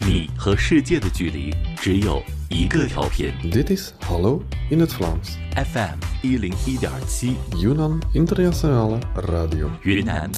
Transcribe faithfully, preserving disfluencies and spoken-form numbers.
你和世界的距离只有一个调频。 Dit is Hallo in het Vlaams. F M 一零一点七， Yunnan Internationale Radio. 云南